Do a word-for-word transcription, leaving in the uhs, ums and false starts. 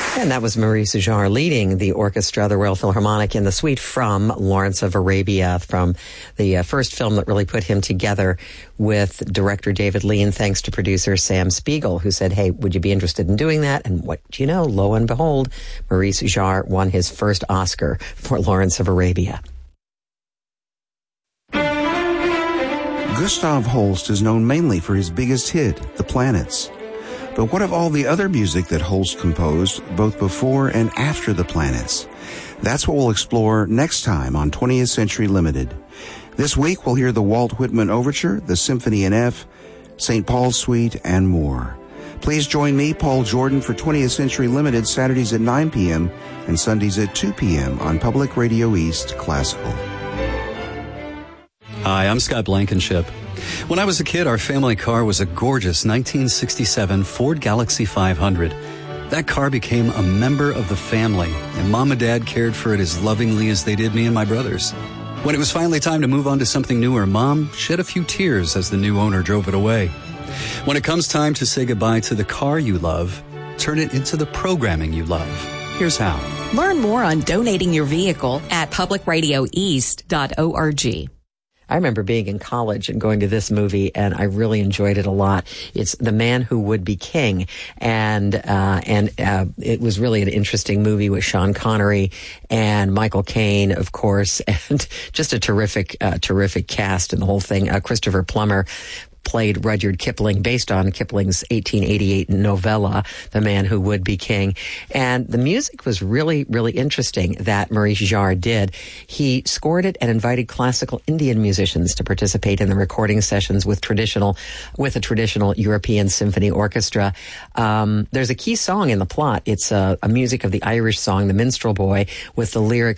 And that was Maurice Jarre leading the orchestra, the Royal Philharmonic, in the suite from Lawrence of Arabia, from the uh, first film that really put him together with director David Lean, thanks to producer Sam Spiegel, who said, hey, would you be interested in doing that? And what do you know? Lo and behold, Maurice Jarre won his first Oscar for Lawrence of Arabia. Gustav Holst is known mainly for his biggest hit, The Planets. But what of all the other music that Holst composed, both before and after The Planets? That's what we'll explore next time on twentieth Century Limited. This week, we'll hear the Walt Whitman Overture, the Symphony in F, Saint Paul's Suite, and more. Please join me, Paul Jordan, for twentieth Century Limited, Saturdays at nine p.m. and Sundays at two p.m. on Public Radio East Classical. Hi, I'm Scott Blankenship. When I was a kid, our family car was a gorgeous nineteen sixty-seven Ford Galaxie five hundred. That car became a member of the family, and Mom and Dad cared for it as lovingly as they did me and my brothers. When it was finally time to move on to something newer, Mom shed a few tears as the new owner drove it away. When it comes time to say goodbye to the car you love, turn it into the programming you love. Here's how. Learn more on donating your vehicle at public radio east dot org. I remember being in college and going to this movie, and I really enjoyed it a lot. It's The Man Who Would Be King, and uh, and uh, it was really an interesting movie with Sean Connery and Michael Caine, of course, and just a terrific, uh, terrific cast and the whole thing. Uh, Christopher Plummer played Rudyard Kipling, based on Kipling's eighteen eighty-eight novella, The Man Who Would Be King. And the music was really, really interesting that Maurice Jarre did. He scored it and invited classical Indian musicians to participate in the recording sessions with traditional, with a traditional European symphony orchestra. Um, there's a key song in the plot. It's a, a music of the Irish song, The Minstrel Boy, with the lyrics